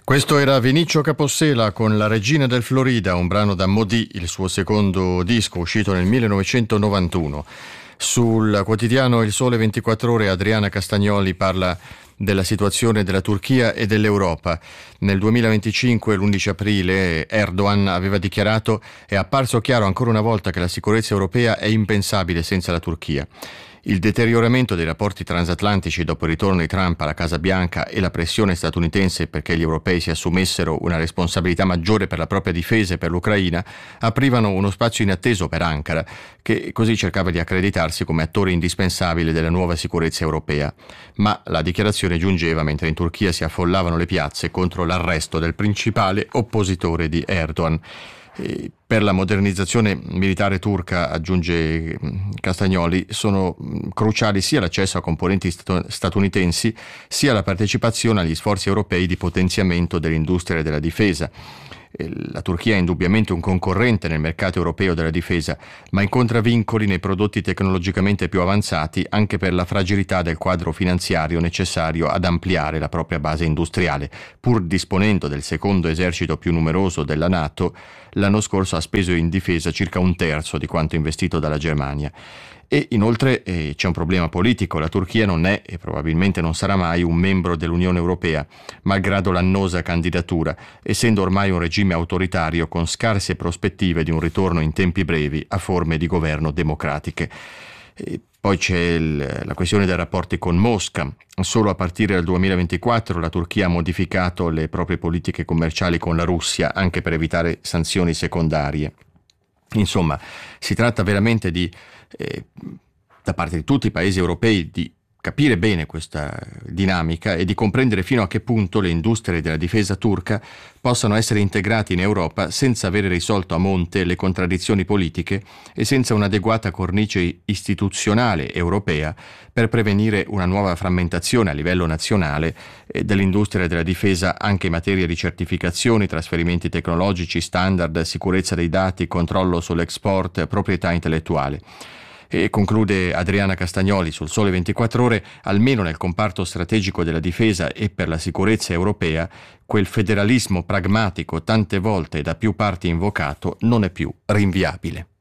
Questo era Vinicio Capossela con La regina del Florida, un brano da Modi, il suo secondo disco uscito nel 1991. Sul quotidiano Il Sole 24 Ore Adriana Castagnoli parla della situazione della Turchia e dell'Europa. Nel 2025, l'11 aprile, Erdogan aveva dichiarato: è apparso chiaro ancora una volta che la sicurezza europea è impensabile senza la Turchia. Il deterioramento dei rapporti transatlantici dopo il ritorno di Trump alla Casa Bianca e la pressione statunitense perché gli europei si assumessero una responsabilità maggiore per la propria difesa e per l'Ucraina aprivano uno spazio inatteso per Ankara, che così cercava di accreditarsi come attore indispensabile della nuova sicurezza europea. Ma la dichiarazione giungeva mentre in Turchia si affollavano le piazze contro l'arresto del principale oppositore di Erdogan. Per la modernizzazione militare turca, aggiunge Castagnoli, sono cruciali sia l'accesso a componenti statunitensi sia la partecipazione agli sforzi europei di potenziamento dell'industria della difesa. La Turchia è indubbiamente un concorrente nel mercato europeo della difesa, ma incontra vincoli nei prodotti tecnologicamente più avanzati anche per la fragilità del quadro finanziario necessario ad ampliare la propria base industriale. Pur disponendo del secondo esercito più numeroso della NATO, l'anno scorso ha speso in difesa circa un terzo di quanto investito dalla Germania. E inoltre c'è un problema politico. La Turchia non è e probabilmente non sarà mai un membro dell'Unione Europea, malgrado l'annosa candidatura, essendo ormai un regime autoritario con scarse prospettive di un ritorno in tempi brevi a forme di governo democratiche. E poi c'è la questione dei rapporti con Mosca. Solo a partire dal 2024 la Turchia ha modificato le proprie politiche commerciali con la Russia, anche per evitare sanzioni secondarie. Insomma, si tratta veramente da parte di tutti i paesi europei di capire bene questa dinamica e di comprendere fino a che punto le industrie della difesa turca possano essere integrate in Europa senza avere risolto a monte le contraddizioni politiche e senza un'adeguata cornice istituzionale europea per prevenire una nuova frammentazione a livello nazionale dell'industria della difesa anche in materia di certificazioni, trasferimenti tecnologici, standard, sicurezza dei dati, controllo sull'export, proprietà intellettuale. E conclude Adriana Castagnoli sul Sole 24 Ore, almeno nel comparto strategico della difesa e per la sicurezza europea, quel federalismo pragmatico tante volte da più parti invocato non è più rinviabile.